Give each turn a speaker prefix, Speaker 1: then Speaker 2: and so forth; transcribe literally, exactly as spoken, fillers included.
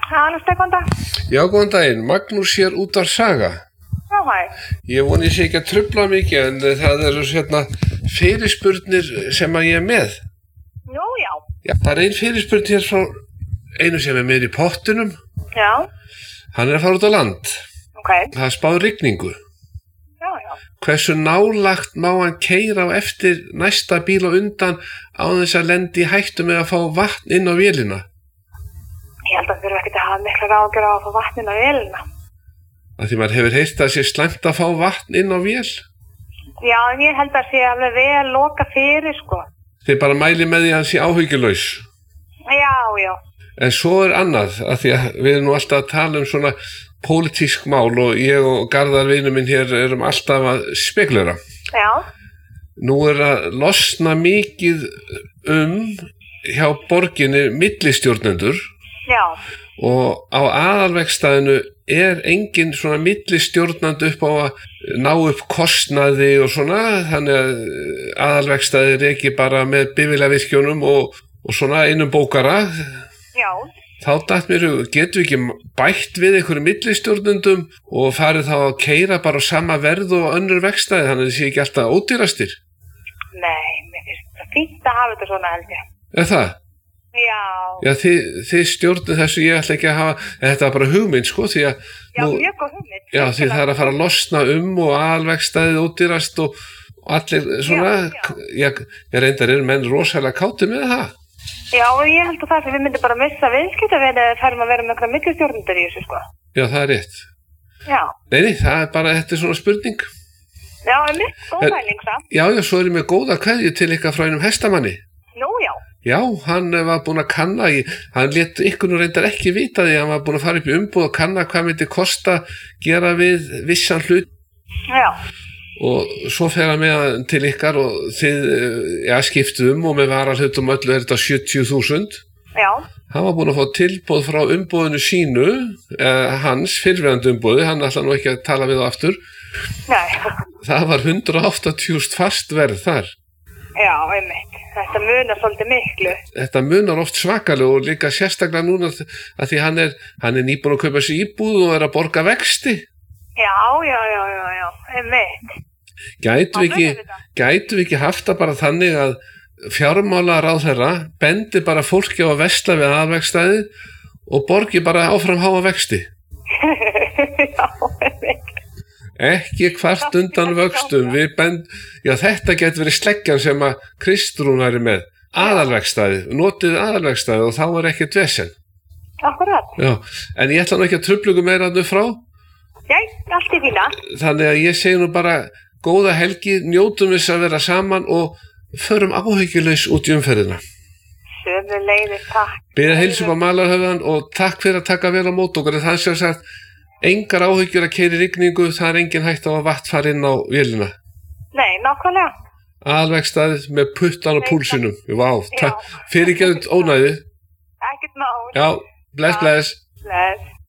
Speaker 1: Anusta, góðan dag.
Speaker 2: Já, góðan daginn. Magnús hér út af Saga.
Speaker 1: Já, hæ.
Speaker 2: Ég voni ég sé ekki að trufla mikið, en það eru hérna fyrirspurnir sem að ég er með.
Speaker 1: Jú, já.
Speaker 2: Já, það er ein fyrirspurn hér frá einu sem er með í pottunum.
Speaker 1: Já.
Speaker 2: Hann er að fara út á land.
Speaker 1: Ok.
Speaker 2: Það er spáð rigningu.
Speaker 1: Já, já.
Speaker 2: Hversu nálagt má hann keyra á eftir næsta bíl á undan án þess að lendi í hættu með að fá vatn inn á vélina?
Speaker 1: Ég held að þurfa ekkert að hafa mikla ráðgjör á að fá vatn inn á vélina.
Speaker 2: Af því maður hefur heyrt að sé slæmt að fá vatn inn á vél.
Speaker 1: Já, en ég held að sé alveg vel loka fyrir, sko.
Speaker 2: Þeir bara mæli með því að hann sé áhyggjulaus.
Speaker 1: Já, já.
Speaker 2: En svo er annað, af því að við erum nú alltaf að tala um svona pólitísk mál og ég og Garðar vinur minn hér erum alltaf að spekulera.
Speaker 1: Já.
Speaker 2: Nú er að losna mikið um hjá borginni millistjórnendur.
Speaker 1: Já.
Speaker 2: Og á aðalvegstæðinu er engin svona millistjórnandi upp á að ná upp kostnaði og svona, þannig að aðalvegstæði er ekki bara með bifvélavirkjunum og, og svona einum bókara.
Speaker 1: Já.
Speaker 2: Þá datt mér, getum við ekki bætt við einhverjum millistjórnendum og farið þá að keyra bara á sama verð og önnur vegstæði, þannig að það sé ekki alltaf ódýrastir?
Speaker 1: Nei, mér finnst það fínt að hafa þetta svona, held ég.
Speaker 2: Er það?
Speaker 1: Já.
Speaker 2: Já, þið, þið stjórnum þessu, ég ætla ekki að hafa, þetta var bara hugmynd, sko, því að
Speaker 1: Já,
Speaker 2: nú,
Speaker 1: mjög góð hugmynd.
Speaker 2: já, því það er að fara að losna um og aðalvegstæðið ódýrast og, og allir svona,
Speaker 1: Já,
Speaker 2: ég, ég reyndar er menn rosalega kátir með það.
Speaker 1: Já, og ég held að það sem við myndum bara missa viðskiptavini eða færum að vera með einhverja millistjórnendur í þessu, sko.
Speaker 2: Já, það er rétt.
Speaker 1: Já.
Speaker 2: Nei, nei, það er bara, þetta er svona spurning.
Speaker 1: Já, en mitt góð
Speaker 2: En-
Speaker 1: mæling, það.
Speaker 2: Já, já, svo er ég með góða kveðju til ykkar frá einum hestamanni.
Speaker 1: Nú, já.
Speaker 2: Já, hann var búinn að kanna, í, hann lét ykkur nú reyndar ekki vita því, hann var búinn að fara upp í umboð og kanna hvað myndi kosta gera við vissan hlut
Speaker 1: Já.
Speaker 2: og svo fer hann með hann til ykkar og þið, já, skiptum og með varahlutum öllu er þetta sjötíu þúsund.
Speaker 1: Já.
Speaker 2: Hann var búinn að fá tilboð frá umboðinu sínu, eh, hans fyrrverandi umboði, hann ætla nú ekki að tala við á aftur.
Speaker 1: Nei.
Speaker 2: Það var hundrað áttatíu þúsund fast verð þar.
Speaker 1: Já, einmitt. Þetta munar svolítið miklu.
Speaker 2: Þetta munar oft svakalega og líka sérstaklega núna að því hann er, hann er nýbúinn að kaupa sér íbúð og er að borga vexti.
Speaker 1: Já, já, já, já, já, einmitt.
Speaker 2: Gætu við
Speaker 1: Þá
Speaker 2: ekki,
Speaker 1: munum við það.
Speaker 2: gætu við ekki haft það bara þannig að fjármálaráðherra bendi bara fólki á að versla við aðalvegstæði og borgi bara áfram háa vexti.
Speaker 1: Já, einmitt.
Speaker 2: Ekki hvart undan vöxtum, við bend, já þetta getur verið sleggjan sem að Kristrún væri með. Aðalvegstæði, notið aðalvegstæði og þá er ekkert vesen.
Speaker 1: Akkurat.
Speaker 2: Já, en ég ætla nú ekki að truflugu meira nú frá.
Speaker 1: Já, allt í fína.
Speaker 2: Þannig að ég segi nú bara góða helgi, njótum þess að vera saman og förum áhyggjulaus út í umferðina.
Speaker 1: Sömu leiðir, takk.
Speaker 2: Byrja að heilsa upp á malarhöfðan og takk fyrir að taka vel á mót okkur. Það sé að sagt, engar áhyggjur að keyra í rigningu, það er engin hægt á að vatn fara inn á vélina.
Speaker 1: Nei, nákvæmlega.
Speaker 2: Aðalvegstæðið með puttan og púlsinum. Vá,
Speaker 1: Já.
Speaker 2: fyrirgefðu ónæði.
Speaker 1: Ekkert mál.
Speaker 2: Já, bless, bless.
Speaker 1: Bless.